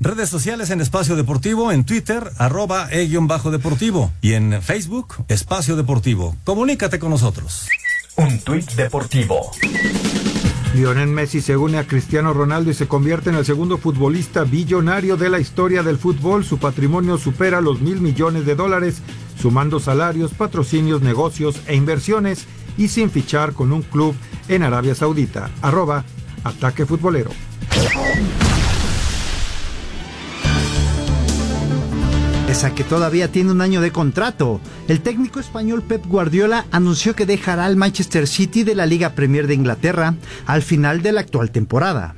Redes sociales en Espacio Deportivo, en Twitter, @e_deportivo y en Facebook, Espacio Deportivo. Comunícate con nosotros. Un tuit deportivo. Lionel Messi se une a Cristiano Ronaldo y se convierte en el segundo futbolista billonario de la historia del fútbol. Su patrimonio supera los $1,000 millones, sumando salarios, patrocinios, negocios e inversiones y sin fichar con un club en Arabia Saudita. @Ataque Futbolero. Pese a que todavía tiene un año de contrato, el técnico español Pep Guardiola anunció que dejará al Manchester City de la Liga Premier de Inglaterra al final de la actual temporada.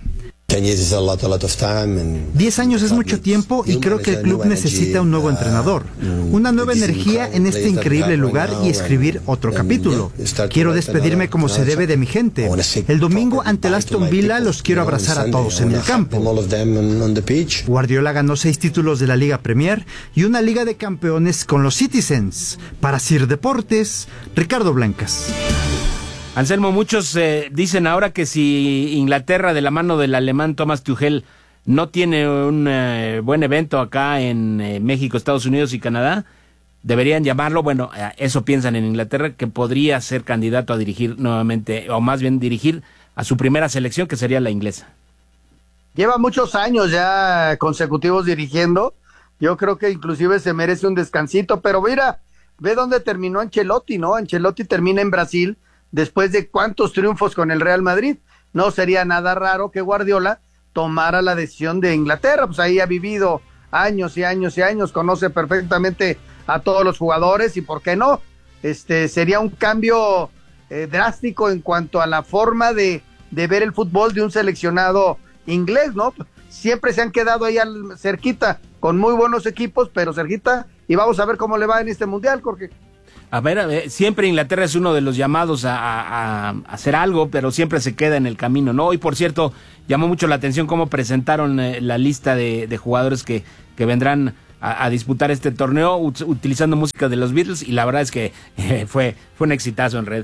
10 años es mucho tiempo y creo que el club necesita un nuevo entrenador, una nueva energía en este increíble lugar y escribir otro capítulo. Quiero despedirme como se debe de mi gente. El domingo ante el Aston Villa los quiero abrazar a todos en el campo. Guardiola ganó 6 títulos de la Liga Premier y una Liga de Campeones con los Citizens. Para Sir Deportes, Ricardo Blancas. Anselmo, muchos dicen ahora que si Inglaterra, de la mano del alemán Thomas Tuchel, no tiene un buen evento acá en México, Estados Unidos y Canadá, deberían llamarlo, bueno, eso piensan en Inglaterra, que podría ser candidato a dirigir nuevamente, o más bien dirigir a su primera selección, que sería la inglesa. Lleva muchos años ya consecutivos dirigiendo, yo creo que inclusive se merece un descansito, pero mira, ve dónde terminó Ancelotti, ¿no? Ancelotti termina en Brasil, después de cuántos triunfos con el Real Madrid. No sería nada raro que Guardiola tomara la decisión de Inglaterra, pues ahí ha vivido años y años y años, conoce perfectamente a todos los jugadores y por qué no, sería un cambio drástico en cuanto a la forma de ver el fútbol de un seleccionado inglés, ¿no? Siempre se han quedado ahí cerquita, con muy buenos equipos, pero cerquita, y vamos a ver cómo le va en este mundial, Jorge. A ver, siempre Inglaterra es uno de los llamados a hacer algo, pero siempre se queda en el camino, ¿no? Y por cierto, llamó mucho la atención cómo presentaron la lista de jugadores que vendrán a disputar este torneo utilizando música de los Beatles, y la verdad es que fue un exitazo en red.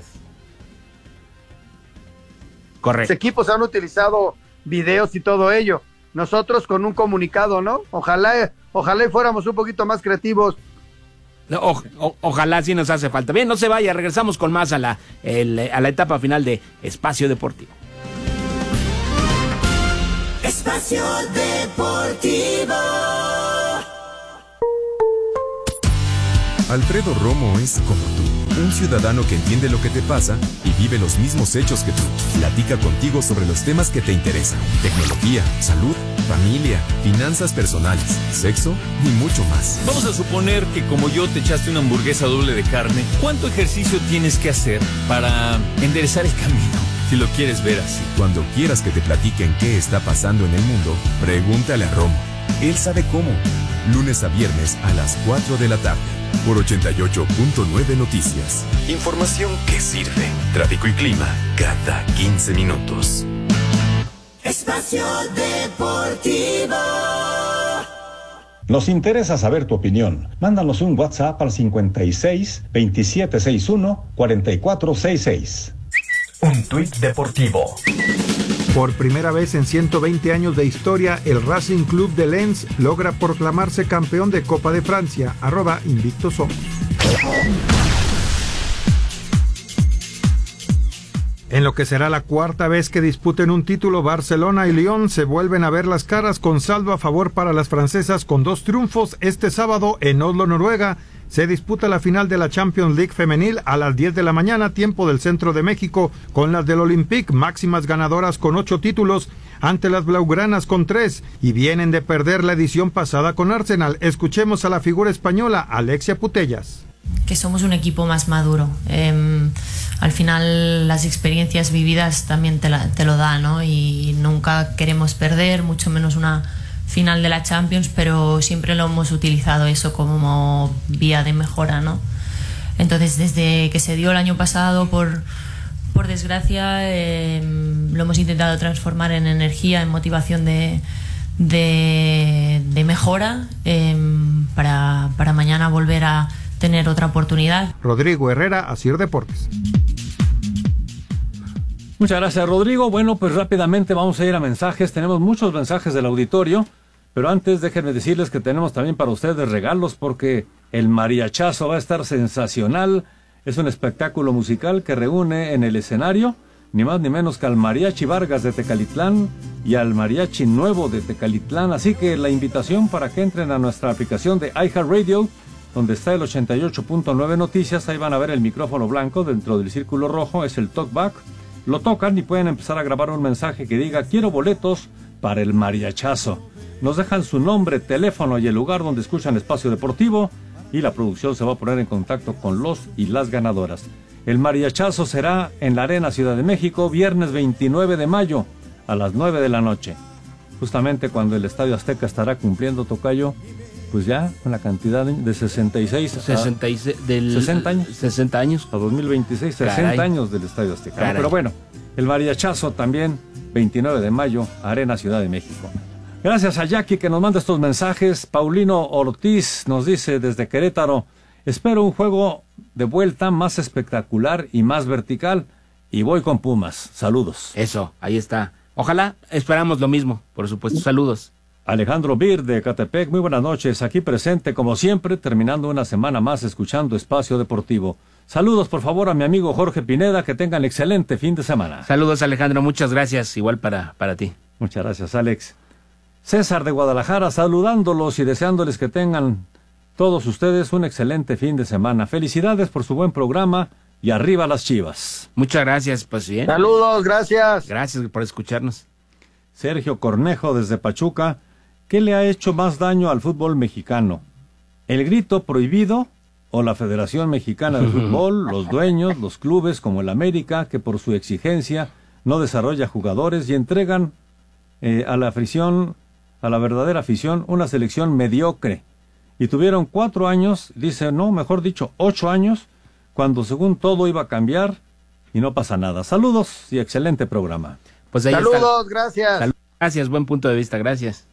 Correcto. Los equipos han utilizado videos y todo ello. Nosotros con un comunicado, ¿no? Ojalá fuéramos un poquito más creativos. Ojalá sí nos hace falta. Bien, no se vaya, regresamos con más a la etapa final de Espacio Deportivo. Espacio Deportivo. Alfredo Romo es como tú, un ciudadano que entiende lo que te pasa y vive los mismos hechos que tú. Platica contigo sobre los temas que te interesan: tecnología, salud, familia, finanzas personales, sexo y mucho más. Vamos a suponer que como yo te echaste una hamburguesa doble de carne. ¿Cuánto ejercicio tienes que hacer para enderezar el camino? Si lo quieres ver así. Cuando quieras que te platiquen qué está pasando en el mundo, pregúntale a Romo. Él sabe cómo. Lunes a viernes a las 4 de la tarde. Por 88.9 Noticias. Información que sirve. Tráfico y clima cada 15 minutos. Espacio Deportivo. Nos interesa saber tu opinión. Mándanos un WhatsApp al 56 2761 4466. Un tuit deportivo. Por primera vez en 120 años de historia, el Racing Club de Lens logra proclamarse campeón de Copa de Francia. @Invictos Somos. En lo que será la cuarta vez que disputen un título, Barcelona y Lyon se vuelven a ver las caras, con saldo a favor para las francesas con 2 triunfos. Este sábado en Oslo, Noruega, se disputa la final de la Champions League femenil a las 10 de la mañana, tiempo del centro de México, con las del Olympique, máximas ganadoras con 8 títulos, ante las blaugranas con 3, y vienen de perder la edición pasada con Arsenal. Escuchemos a la figura española, Alexia Putellas. Que somos un equipo más maduro. Al final las experiencias vividas también te lo dan, ¿no? Y nunca queremos perder, mucho menos una final de la Champions, pero siempre lo hemos utilizado eso como vía de mejora, ¿no? Entonces, desde que se dio el año pasado, por desgracia, lo hemos intentado transformar en energía, en motivación de mejora, para mañana volver a tener otra oportunidad. Rodrigo Herrera, Asir Deportes. Muchas gracias, Rodrigo. Bueno, pues rápidamente vamos a ir a mensajes. Tenemos muchos mensajes del auditorio. Pero antes déjenme decirles que tenemos también para ustedes regalos porque el mariachazo va a estar sensacional. Es un espectáculo musical que reúne en el escenario ni más ni menos que al Mariachi Vargas de Tecalitlán y al Mariachi Nuevo de Tecalitlán. Así que la invitación para que entren a nuestra aplicación de iHeartRadio, donde está el 88.9 Noticias. Ahí van a ver el micrófono blanco dentro del círculo rojo, es el talkback. Lo tocan y pueden empezar a grabar un mensaje que diga: quiero boletos para el mariachazo. Nos dejan su nombre, teléfono y el lugar donde escuchan Espacio Deportivo y la producción se va a poner en contacto con los y las ganadoras. El mariachazo será en la Arena Ciudad de México, viernes 29 de mayo a las 9 de la noche. Justamente cuando el Estadio Azteca estará cumpliendo, tocayo, pues ya con la cantidad de 60 años. 60 años. A 2026, 60 Caray. años del Estadio Azteca. Caray. Pero bueno, el mariachazo también, 29 de mayo, Arena Ciudad de México. Gracias a Jackie que nos manda estos mensajes. Paulino Ortiz nos dice desde Querétaro: espero un juego de vuelta más espectacular y más vertical. Y voy con Pumas. Saludos. Eso, ahí está. Ojalá, esperamos lo mismo, por supuesto. Saludos. Alejandro Bir de Catepec, muy buenas noches. Aquí presente, como siempre, terminando una semana más escuchando Espacio Deportivo. Saludos, por favor, a mi amigo Jorge Pineda. Que tengan excelente fin de semana. Saludos, Alejandro. Muchas gracias. Igual para ti. Muchas gracias, Alex. César de Guadalajara, saludándolos y deseándoles que tengan todos ustedes un excelente fin de semana. Felicidades por su buen programa y arriba las Chivas. Muchas gracias, pues bien. Saludos, gracias. Gracias por escucharnos. Sergio Cornejo desde Pachuca, ¿qué le ha hecho más daño al fútbol mexicano? ¿El grito prohibido o la Federación Mexicana de Fútbol, los dueños, los clubes como el América, que por su exigencia no desarrolla jugadores y entregan a la afición, a la verdadera afición, una selección mediocre? Y tuvieron 4 años, dice, no, mejor dicho, 8 años, cuando según todo iba a cambiar y no pasa nada. Saludos y excelente programa. Pues ahí Saludos, está. gracias. Gracias, buen punto de vista, gracias.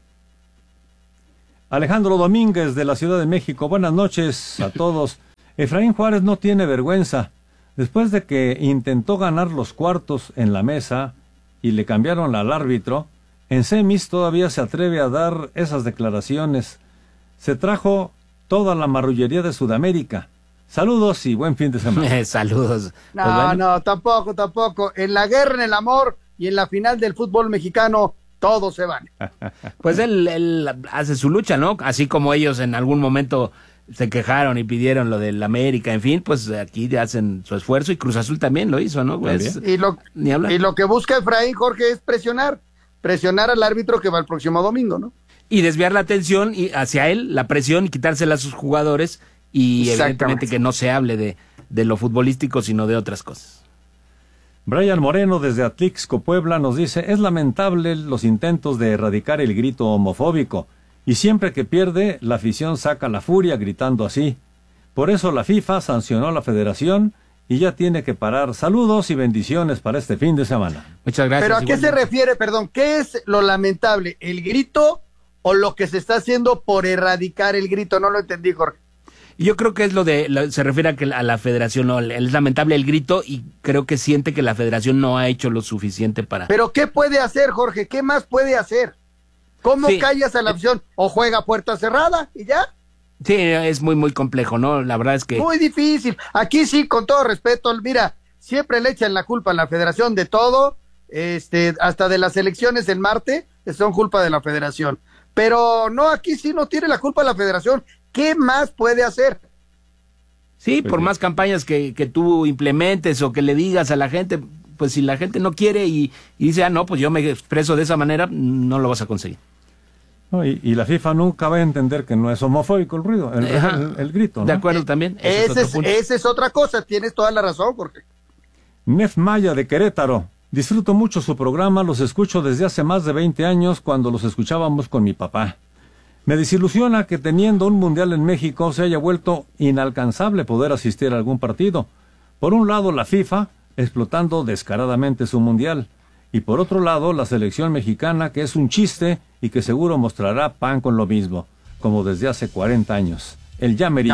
Alejandro Domínguez de la Ciudad de México, buenas noches a todos. Efraín Juárez no tiene vergüenza. Después de que intentó ganar los cuartos en la mesa y le cambiaron al árbitro, en semis todavía se atreve a dar esas declaraciones. Se trajo toda la marrullería de Sudamérica. Saludos y buen fin de semana. Saludos. No, Pues bueno. no, tampoco. En la guerra, en el amor y en la final del fútbol mexicano, todos se van. Pues él hace su lucha, ¿no? Así como ellos en algún momento se quejaron y pidieron lo del América, en fin, pues aquí hacen su esfuerzo y Cruz Azul también lo hizo, ¿no? Pues, ni hablar. Y lo que busca Efraín, Jorge, es presionar al árbitro que va el próximo domingo, ¿no? Y desviar la atención y hacia él, la presión y quitársela a sus jugadores y evidentemente que no se hable de lo futbolístico, sino de otras cosas. Brian Moreno desde Atlixco, Puebla, nos dice: es lamentable los intentos de erradicar el grito homofóbico, y siempre que pierde, la afición saca la furia gritando así. Por eso la FIFA sancionó a la federación y ya tiene que parar. Saludos y bendiciones para este fin de semana. Muchas gracias. Pero ¿a qué se refiere, perdón? ¿Qué es lo lamentable? ¿El grito o lo que se está haciendo por erradicar el grito? No lo entendí, Jorge. Yo creo que es se refiere a la federación, no, es lamentable el grito y creo que siente que la federación no ha hecho lo suficiente para... Pero ¿qué puede hacer, Jorge? ¿Qué más puede hacer? ¿Cómo callas a la afición? ¿O juega puerta cerrada y ya? Sí, es muy, muy complejo, ¿no? La verdad es que... Muy difícil. Aquí sí, con todo respeto, mira, siempre le echan la culpa a la federación de todo, hasta de las elecciones en Marte, son culpa de la federación. Pero no, aquí sí no tiene la culpa la federación. ¿Qué más puede hacer? Sí, por más campañas que tú implementes o que le digas a la gente, pues si la gente no quiere y dice, no, pues yo me expreso de esa manera, no lo vas a conseguir. No, y la FIFA nunca va a entender que no es homofóbico el ruido, el grito, ¿no? De acuerdo también. Esa es otra cosa, tienes toda la razón, Jorge. Nef Maya de Querétaro: disfruto mucho su programa, los escucho desde hace más de 20 años cuando los escuchábamos con mi papá. Me desilusiona que teniendo un mundial en México se haya vuelto inalcanzable poder asistir a algún partido. Por un lado la FIFA, explotando descaradamente su mundial, y por otro lado la selección mexicana, que es un chiste y que seguro mostrará pan con lo mismo, como desde hace 40 años. El ya merito.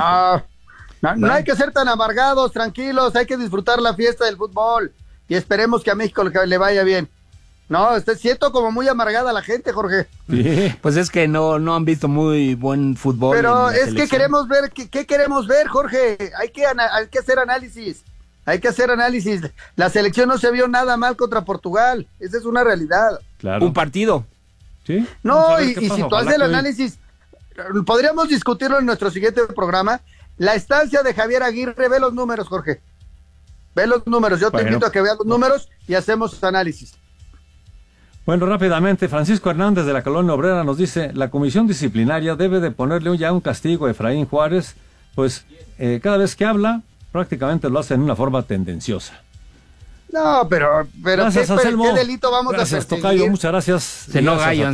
No hay que ser tan amargados, tranquilos, hay que disfrutar la fiesta del fútbol y esperemos que a México le vaya bien. No, siento como muy amargada la gente, Jorge. Sí. Pues es que no han visto muy buen fútbol. Pero es que queremos ver, ¿qué queremos ver, Jorge? Hay que hacer análisis. Hay que hacer análisis. La selección no se vio nada mal contra Portugal. Esa es una realidad. Claro. Un partido. ¿Sí? No, y si tú haces el análisis, podríamos discutirlo en nuestro siguiente programa. La estancia de Javier Aguirre, ve los números, Jorge. Ve los números. Yo te invito a que veas los números y hacemos análisis. Bueno, rápidamente, Francisco Hernández de la Colonia Obrera nos dice, la comisión disciplinaria debe de ponerle ya un castigo a Efraín Juárez, pues cada vez que habla, prácticamente lo hace en una forma tendenciosa. No, pero gracias, ¿qué delito vamos a perseguir? Gracias, Tocayo, muchas gracias. Se no gallo,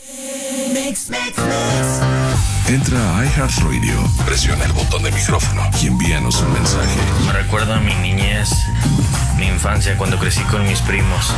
Entra a iHeartRadio, presiona el botón de micrófono y envíanos un mensaje. Me recuerda a mi niñez, mi infancia cuando crecí con mis primos.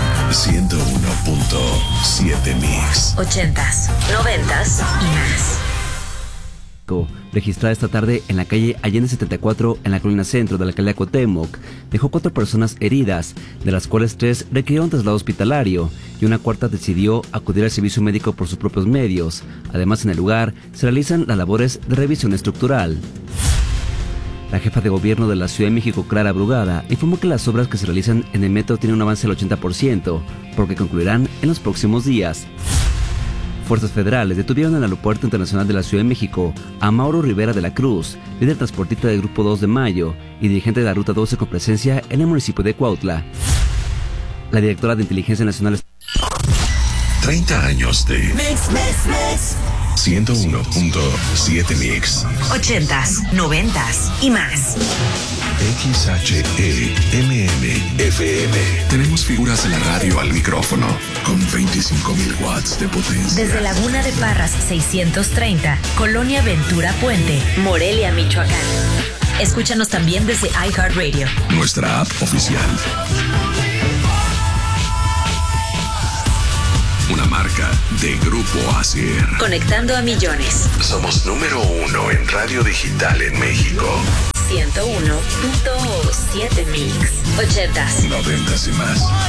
101.7 Mix. 80s, 90s y más. Registrada esta tarde en la calle Allende 74 en la colina centro de la alcaldía Cuauhtémoc, dejó 4 personas heridas, de las cuales 3 requirieron traslado hospitalario y una cuarta decidió acudir al servicio médico por sus propios medios. Además, en el lugar se realizan las labores de revisión estructural. La jefa de gobierno de la Ciudad de México, Clara Brugada, informó que las obras que se realizan en el metro tienen un avance del 80%, porque concluirán en los próximos días. Fuerzas federales detuvieron en el Aeropuerto Internacional de la Ciudad de México a Mauro Rivera de la Cruz, líder transportista del Grupo 2 de Mayo y dirigente de la Ruta 12 con presencia en el municipio de Cuautla. La directora de Inteligencia Nacional... 30 años de... Mix. 101.7 Mix. 80s, 90s y más. XHEMM FM. Tenemos figuras de la radio al micrófono con 25,000 watts de potencia. Desde Laguna de Parras 630, Colonia Ventura Puente, Morelia, Michoacán. Escúchanos también desde iHeartRadio, nuestra app oficial. Una marca de Grupo Asier. Conectando a millones. Somos número 1 en radio digital en México. 101.7 Mix. 80s, 90s y más.